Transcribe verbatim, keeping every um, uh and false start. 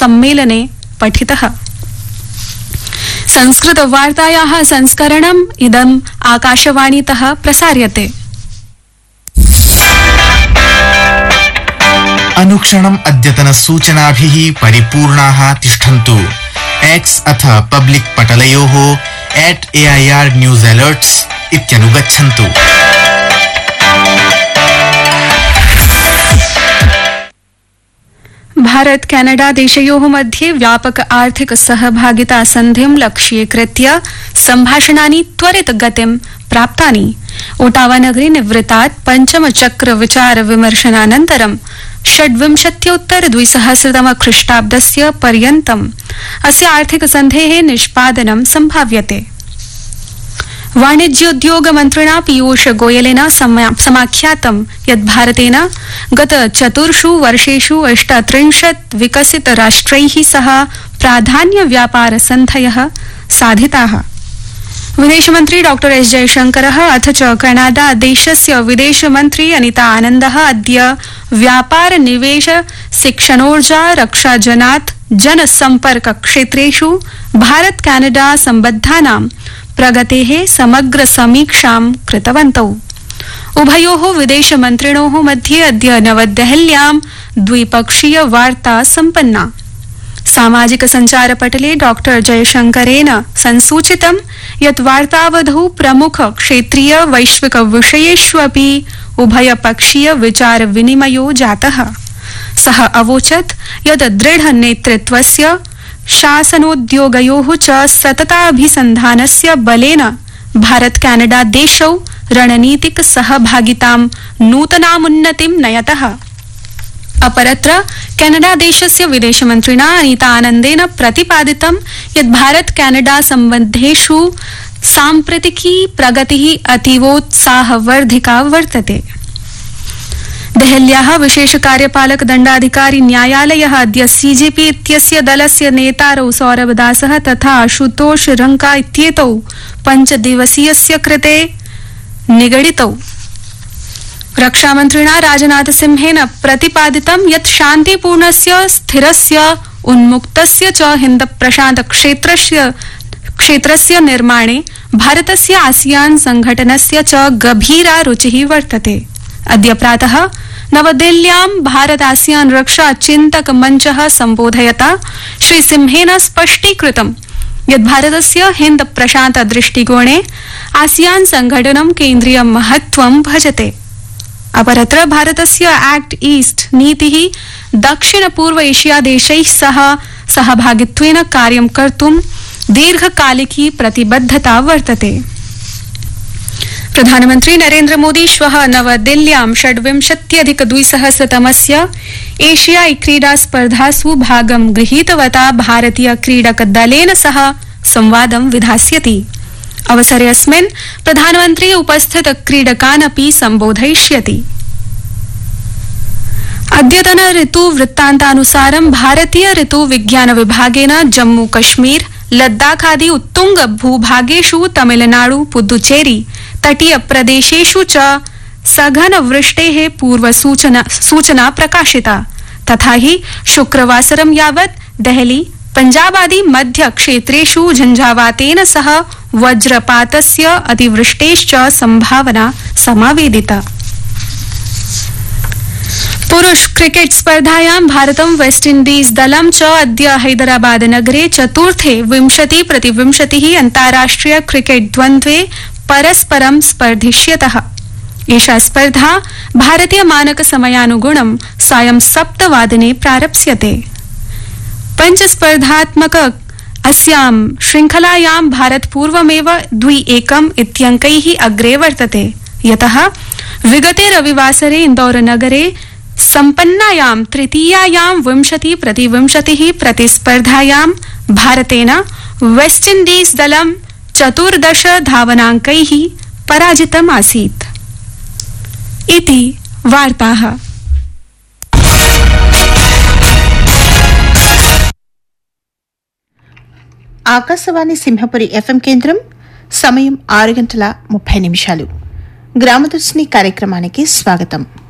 सम्मेलने पठितः। संस्कृतवार्तायाः संस्करणम् इदम् आकाशवाणीतः प्रसार्यते। अनुक्षणम् अद्यतन सूचनाभिः परिपूर्णाः तिष्ठन्तु। एक्स अथ public पटलयोः eight AIR news alerts इत्यनुगच्छन्तु। Bharat Canada देशयोः मध्ये व्यापक आर्थिक सहभागिता सन्धिं लक्ष्यीकृत्य सम्भाषणानि त्वरित गतिं प्राप्तानि। ओटावा नगरे निवृत्तात् पञ्चम चक्र विचार विमर्शनानन्तरं षड्विंशत्योत्तर द्विसहस्रतम ख्रीष्टाब्दस्य पर्यन्तम् अस्य आर्थिक सन्धेः निष्पादनं सम्भाव्यते। वाणिज्योद्योग मन्त्रिणा पीयूष गोयलेन समाख्यातं यत् भारतेन गत चतुर्षु वर्षेषु अष्टत्रिंशत् विकसित राष्ट्रैः सह प्राधान्य व्यापार सन्धयः साधिताः। विदेशमन्त्री डॉ एस जयशंकरः अथ च कनाडा देशस्य विदेशमन्त्री अनिता आनन्दः अद्य व्यापार निवेश शिक्षणोर्जा रक्षाजनात् जनसम्पर्क क्षेत्रेषु भारत कनाडा सम्बद्धानां प्रगतेः समग्र समीक्षां कृतवन्तौ। उभयोः विदेशमन्त्रिणोः मध्ये अद्य नवदेहल्यां द्विपक्षीय वार्ता सम्पन्ना। सामाजिक संचार पटले डॉ जयशंकरेण संसूचितं यत् वार्तावधौ प्रमुख क्षेत्रीय वैश्विक विषयेष्वपि उभयपक्षीय विचार विनिमयो जातः। सः अवोचत् यत् दृढ नेतृत्वस्य शासनोद्योगयोः च सतताभिसन्धानस्य बलेन भारत कनाडा देशौ रणनीतिक सहभागितां नूतनामुन्नतिं नयतः। अपरत्र कनाडा देशस्य विदेशमन्त्रिणा अनिता आनन्देन प्रतिपादितं यत् भारत कनाडा सम्बन्धेषु साम्प्रतिकी प्रगतिः अतीवोत्साहवर्धिका वर्तते। देहल्याः विशेष कार्यपालक दण्डाधिकारी न्यायालयः अद्य सीजेपी इत्यस्य दलस्य नेतारौ सौरभ दासः तथा आशुतोष रंका इत्येतौ पञ्चदिवसीयस्य कृते निगडितौ। रक्षामन्त्रिणा राजनाथ सिंहेन प्रतिपादितं यत् शान्तिपूर्णस्य स्थिरस्य उन्मुक्तस्य च हिन्द प्रशान्त क्षेत्रस्य क्षेत्रस्य निर्माणे भारतस्य आसियान संघटनस्य च गभीरा रुचिः वर्तते। अद्य प्रातः नवदिल्ल्यां भारत आसियान रक्षा चिन्तक मञ्चः सम्बोधयता श्री सिंहेन स्पष्टीकृतं यत् भारतस्य हिन्द प्रशान्त दृष्टिकोणे आसियान संघटनं केन्द्रीय महत्त्वं भजते। अपरत्र भारतस्य एक्ट ईस्ट नीतिः दक्षिण पूर्व एशिया देशैः सह सहभागित्वेन कार्यं कर्तुं दीर्घकालिकी प्रतिबद्धता वर्तते। प्रधानमन्त्री नरेन्द्र मोदी श्वः नवदिल्ल्यां षड्विंशत्यधिक द्विसहस्रतमस्य एशियाई क्रीडा स्पर्धासु भागं गृहीतवता भारतीय क्रीडक दलेन सह संवादं विधास्यति। अवसरेऽस्मिन् प्रधानमन्त्री उपस्थित क्रीडकान् अपि सम्बोधयिष्यति। अद्यतन ऋतु वृत्तान्तानुसारं भारतीय ऋतु विज्ञान विभागेन जम्मू कश्मीर लद्दाखादि उत्तुंग भूभागेषु तमिलनाडु पुदुचेरी तटीय प्रदेशेषु च सघन वृष्टेः पूर्वसूचना सूचना प्रकाशिता। तथा हि शुक्रवासरं यावत् देहली पंजाबादि मध्य क्षेत्रेषु झंझावातेन सह वज्रपातस्य अतिवृष्टेश्च संभावना समावेदिता। पुरुष क्रिकेट स्पर्धायां भारतं वेस्टइंडीज दलं च अद्य हैदराबाद नगरे चतुर्थे विंशति प्रति विंशतिः अन्ताराष्ट्रिय क्रिकेट द्वन्द्वे परस्परं स्पर्धिष्यतः। एषा स्पर्धा भारतीय मानक समयानुगुणं सायं सप्तवादने प्रारप्स्यते। पंचस्पर्धात्मक अस्यां श्रृंखलायां भारत पूर्वमेव द्वि एकम् इत्यङ्कैः अग्रे वर्तते। यतः विगते रविवासरे इन्दौर नगरे सम्पन्नायां तृतीयायां विंशति प्रति विंशतिः प्रतिस्पर्धायां भारतेन वेस्टइंडीज दलं चतुर्दश धावनाङ्कैः पराजितम् आसीत्। इति वार्ताः। ఆకాశవాణి సింహపురి ఎఫ్ఎం కేంద్రం సమయం ఆరు గంటల ముప్పై నిమిషాలు. గ్రామదర్శిని కార్యక్రమానికి స్వాగతం.